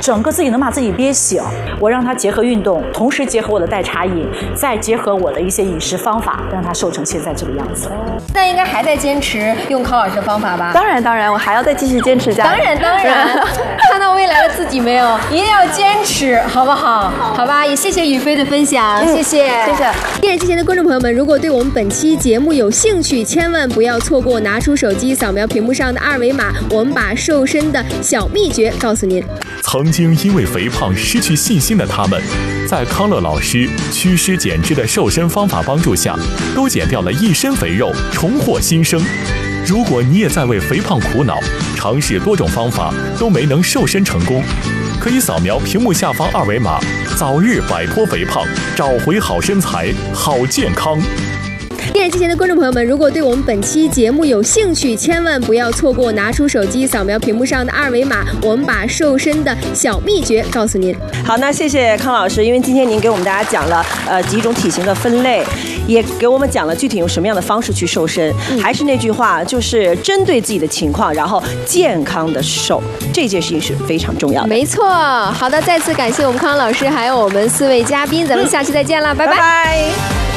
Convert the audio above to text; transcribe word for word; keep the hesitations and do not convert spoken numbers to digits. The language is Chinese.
整个自己能把自己憋醒。我让他结合运动，同时结合我的代茶饮，再结合我的一些饮食方法，让他瘦成现在这个样子。 现在应该还在坚持用康老师的方法吧？ 当然当然，我还要再继续坚持下当然当然，看到未来的自己没有？一定要坚持，好不好？好吧，也谢谢雨飞的分享，嗯、谢谢谢谢。 电视机前的观众朋友们，如果对我们本期节目有兴趣，千万不要错过，拿出手机扫描屏幕上的二维码，我们把瘦身的小秘诀告诉您。 曾经因为肥胖失去信心的他们，在康乐老师祛湿减脂的瘦身方法帮助下，都减掉了一身肥肉，重获新生。如果你也在为肥胖苦恼，尝试多种方法都没能瘦身成功，可以扫描屏幕下方二维码，早日摆脱肥胖，找回好身材、好健康。 电视机前的观众朋友们，如果对我们本期节目有兴趣，千万不要错过，拿出手机扫描屏幕上的二维码，我们把瘦身的小秘诀告诉您。 好，那谢谢康老师，因为今天您给我们大家讲了呃几种体型的分类，也给我们讲了具体用什么样的方式去瘦身。嗯、还是那句话，就是针对自己的情况，然后健康的瘦，这件事情是非常重要的。 没错，好的，再次感谢我们康老师，还有我们四位嘉宾，咱们下期再见了，嗯、拜拜。 拜拜。